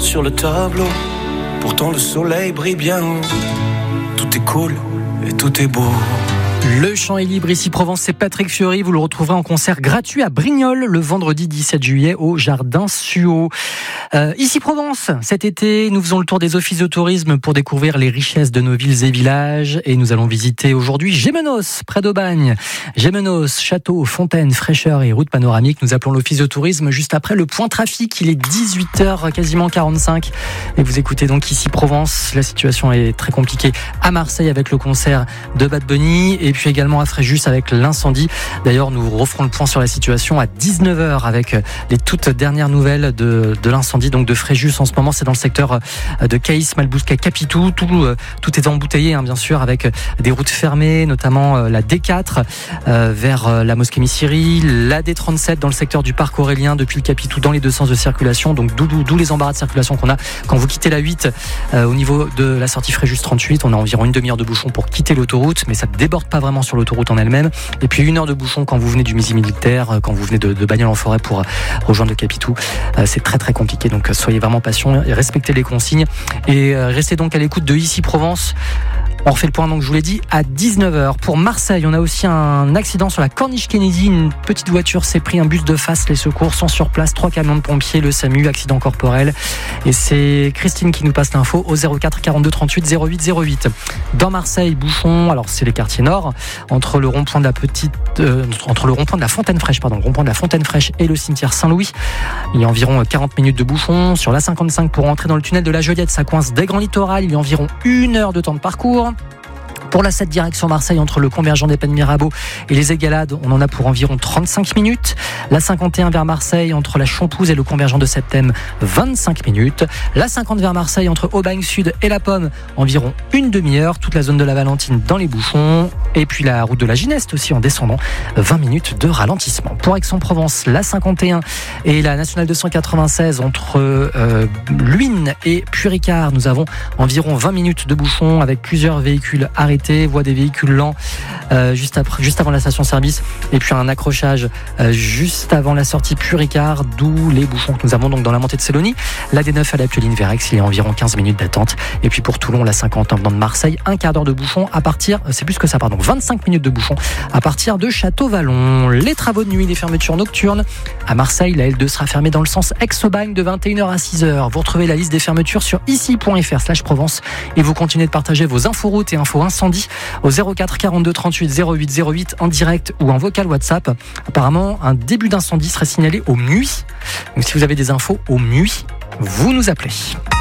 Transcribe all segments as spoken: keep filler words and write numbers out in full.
sur le tableau. Pourtant le soleil brille bien haut. Tout est cool et tout est beau. Le chant est libre, ici Provence, c'est Patrick Fiori. Vous le retrouverez en concert gratuit à Brignoles le vendredi dix-sept juillet au Jardin Suau. Euh, ici Provence, cet été, nous faisons le tour des offices de tourisme pour découvrir les richesses de nos villes et villages. Et nous allons visiter aujourd'hui Gémenos, près d'Aubagne. Gémenos, château, fontaine, fraîcheur et route panoramique. Nous appelons l'office de tourisme juste après le point trafic. Il est dix-huit heures, quasiment quarante-cinq. Et vous écoutez donc ici Provence. La situation est très compliquée à Marseille avec le concert de Bad Bunny. Et puis également à Fréjus avec l'incendie. D'ailleurs, nous referons le point sur la situation à dix-neuf heures avec les toutes dernières nouvelles de, de l'incendie donc de Fréjus. En ce moment, c'est dans le secteur de Caïs, Malbousca, Capitou. Tout, tout est embouteillé, hein, bien sûr, avec des routes fermées, notamment la D quatre euh, vers la mosquée Missiri, la D trente-sept dans le secteur du parc Aurélien depuis le Capitou dans les deux sens de circulation. Donc d'où, d'où les embarras de circulation qu'on a quand vous quittez la huit euh, au niveau de la sortie Fréjus trente-huit. On a environ une demi-heure de bouchon pour quitter l'autoroute, mais ça ne déborde pas vraiment sur l'autoroute en elle-même. Et puis une heure de bouchon quand vous venez du Misi militaire, quand vous venez de, de Bagnols-en-Forêt pour rejoindre le Capitou. Euh, c'est très très compliqué, donc soyez vraiment patients et respectez les consignes. Et euh, restez donc à l'écoute de Ici Provence. On refait le point, donc je vous l'ai dit, à dix-neuf heures. Pour Marseille, on a aussi un accident sur la Corniche Kennedy. Une petite voiture s'est pris un bus de face. Les secours sont sur place. Trois camions de pompiers, le SAMU, accident corporel. Et c'est Christine qui nous passe l'info au zéro quatre quarante-deux trente-huit zéro huit zéro huit. Dans Marseille, bouchon, alors c'est les quartiers nord, entre le rond-point de la petite, euh, entre le rond-point de la Fontaine Fraîche, pardon, le rond-point de la Fontaine Fraîche et le cimetière Saint-Louis. Il y a environ quarante minutes de bouchon. Sur la cinquante-cinq pour entrer dans le tunnel de la Joliette, ça coince des Grands Littoral. Il y a environ une heure de temps de parcours. Pour la sept direction Marseille, entre le convergent des Pennes Mirabeau et les Égalades, on en a pour environ trente-cinq minutes. La cinquante et un vers Marseille, entre la Champouse et le convergent de Septem, vingt-cinq minutes. La cinquante vers Marseille, entre Aubagne Sud et La Pomme, environ une demi-heure. Toute la zone de la Valentine dans les bouchons. Et puis la route de la Gineste aussi en descendant, vingt minutes de ralentissement. Pour Aix-en-Provence, la cinquante et un et la nationale deux cent quatre-vingt-seize, entre euh, Luynes et Puy-Ricard, nous avons environ vingt minutes de bouchons avec plusieurs véhicules arrêtés. Voie des véhicules lents euh, juste, après, juste avant la station-service et puis un accrochage euh, juste avant la sortie Puy-Ricard, d'où les bouchons que nous avons donc dans la montée de Sélonie. La D neuf à la Pioline vers Aix, il y a environ quinze minutes d'attente. Et puis pour Toulon, la cinquante en venant de Marseille, un quart d'heure de bouchon à partir, c'est plus que ça, pardon, vingt-cinq minutes de bouchon à partir de Château-Vallon. Les travaux de nuit, les fermetures nocturnes. À Marseille, la L deux sera fermée dans le sens Aix-Aubagne de vingt et une heures à six heures. Vous retrouvez la liste des fermetures sur ici.fr slash Provence et vous continuez de partager vos inforoutes et infos incendie au zéro quatre quarante-deux trente-huit zéro huit zéro huit en direct ou en vocal WhatsApp. Apparemment, un début d'incendie serait signalé au M U I. Donc si vous avez des infos au M U I, vous nous appelez.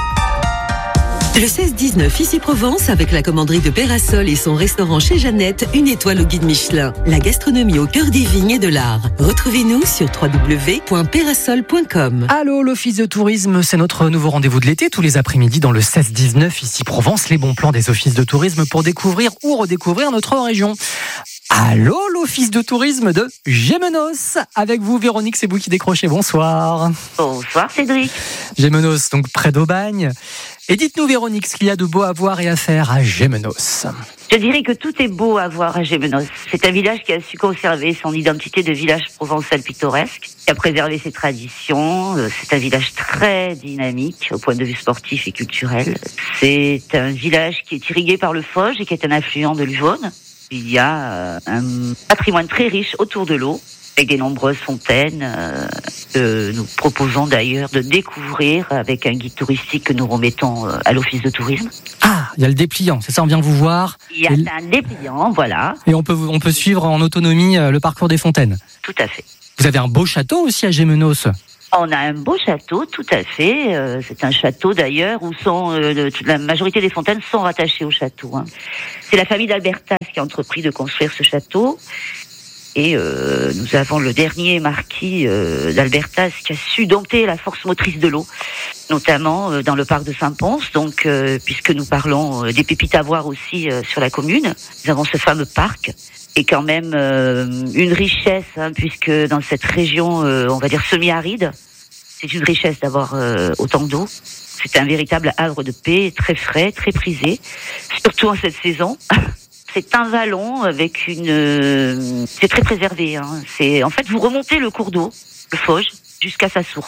Le seize dix-neuf, ici Provence, avec la commanderie de Pérasol et son restaurant chez Jeannette, une étoile au guide Michelin. La gastronomie au cœur des vignes et de l'art. Retrouvez-nous sur w w w point pérasol point com. Allô, l'office de tourisme, c'est notre nouveau rendez-vous de l'été, tous les après-midi dans le seize dix-neuf, ici Provence, les bons plans des offices de tourisme pour découvrir ou redécouvrir notre région. Allô, l'office de tourisme de Gémenos. Avec vous, Véronique, c'est vous qui décrochez. Bonsoir. Bonsoir, Cédric. Gémenos, donc près d'Aubagne. Et dites-nous, Véronique, ce qu'il y a de beau à voir et à faire à Gémenos. Je dirais que tout est beau à voir à Gémenos. C'est un village qui a su conserver son identité de village provençal pittoresque, qui a préservé ses traditions. C'est un village très dynamique au point de vue sportif et culturel. C'est un village qui est irrigué par le Fauge et qui est un affluent de l'Uvonne. Il y a un patrimoine très riche autour de l'eau, avec des nombreuses fontaines euh, que nous proposons d'ailleurs de découvrir avec un guide touristique que nous remettons euh, à l'office de tourisme. Ah, il y a le dépliant, c'est ça, on vient vous voir. Il y a et... un dépliant, voilà. Et on peut, on peut suivre en autonomie euh, le parcours des fontaines. Tout à fait. Vous avez un beau château aussi à Gémenos. On a un beau château, tout à fait. Euh, c'est un château d'ailleurs où sont euh, la majorité des fontaines sont rattachées au château. Hein. C'est la famille d'Albertas qui a entrepris de construire ce château. Et euh, nous avons le dernier marquis euh, d'Albertas qui a su dompter la force motrice de l'eau, notamment euh, dans le parc de Saint-Pons. Donc, euh, puisque nous parlons euh, des pépites à voir aussi euh, sur la commune, nous avons ce fameux parc. Et quand même euh, une richesse, hein, puisque dans cette région, euh, on va dire semi-aride, c'est une richesse d'avoir euh, autant d'eau. C'est un véritable havre de paix, très frais, très prisé, surtout en cette saison. C'est un vallon avec une... Euh, c'est très préservé. Hein. C'est, en fait, vous remontez le cours d'eau, le Fauge, jusqu'à sa source.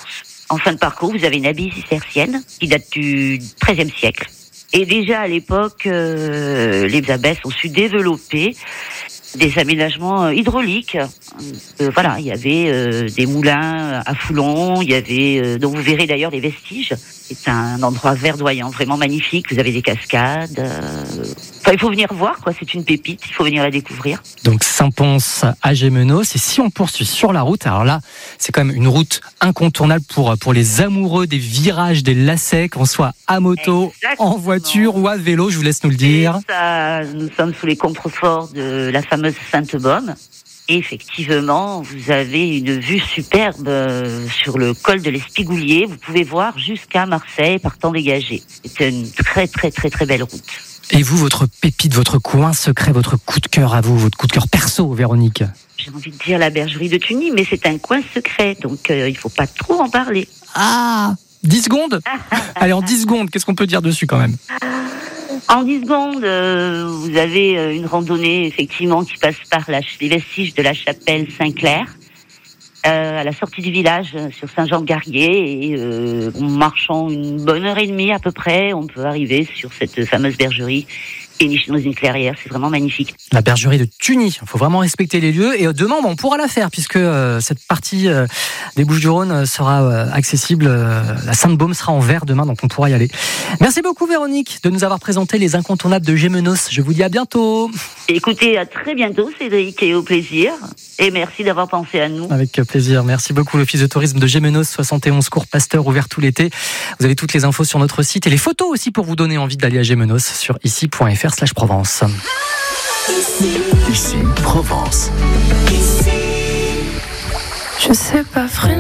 En fin de parcours, vous avez une abbaye cistercienne qui date du treizième siècle. Et déjà à l'époque, euh, les abbesses ont su développer des aménagements hydrauliques. Euh, voilà, il y avait euh, des moulins à Foulon, il y avait, euh, dont vous verrez d'ailleurs les vestiges. C'est un endroit verdoyant, vraiment magnifique. Vous avez des cascades. Euh... Enfin, il faut venir voir, quoi. C'est une pépite. Il faut venir la découvrir. Donc Saint-Pons à Gémenos. Et si on poursuit sur la route, alors là, c'est quand même une route incontournable pour pour les amoureux des virages, des lacets, qu'on soit à moto, Exactement. En voiture ou à vélo. Je vous laisse nous le dire. Et ça, nous sommes sous les contreforts de la fameuse Sainte-Baume. Et effectivement, vous avez une vue superbe sur le col de l'Espigoulier. Vous pouvez voir jusqu'à Marseille par temps dégagé. C'est une très très très très belle route. Et vous, votre pépite, votre coin secret, votre coup de cœur à vous, votre coup de cœur perso, Véronique? J'ai envie de dire la bergerie de Tuny, mais c'est un coin secret, donc euh, il faut pas trop en parler. Ah, dix secondes. Allez, en dix secondes, qu'est-ce qu'on peut dire dessus quand même? En dix secondes, euh, vous avez une randonnée effectivement qui passe par la, les vestiges de la chapelle Saint-Clair, euh, à la sortie du village sur Saint-Jean-de-Garrier, et euh, en marchant une bonne heure et demie à peu près, on peut arriver sur cette fameuse bergerie nichée dans une clairière. C'est vraiment magnifique. La bergerie de Tuny. Il faut vraiment respecter les lieux. Et demain, on pourra la faire puisque euh, cette partie euh, des Bouches-du-Rhône sera euh, accessible. Euh, la Sainte-Baume sera en vert demain, donc on pourra y aller. Merci beaucoup, Véronique, de nous avoir présenté les incontournables de Gémenos. Je vous dis à bientôt. Écoutez, à très bientôt, Cédric, et au plaisir. Et merci d'avoir pensé à nous. Avec plaisir. Merci beaucoup. L'Office de tourisme de Gémenos, soixante et onze cours Pasteur, ouvert tout l'été. Vous avez toutes les infos sur notre site et les photos aussi pour vous donner envie d'aller à Gémenos sur ici point f r slash Provence. Ici, ici Provence. Ici, je sais pas freiner.